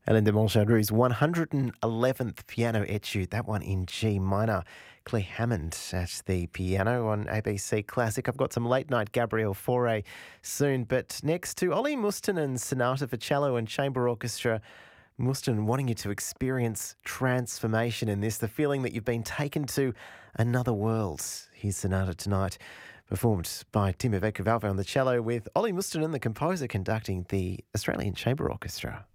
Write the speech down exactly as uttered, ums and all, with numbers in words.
Hélène de Montchandru's one hundred eleventh piano etude, that one in G minor. Claire Hammond at the piano on A B C Classic. I've got some late night Gabriel Fauré soon, but next to Olli Mustonen's Sonata for Cello and Chamber Orchestra. Mustonen wanting you to experience transformation in this, the feeling that you've been taken to another world. His sonata tonight, performed by Timo Väinkövalve on the cello with Olli Mustonen, the composer, conducting the Australian Chamber Orchestra.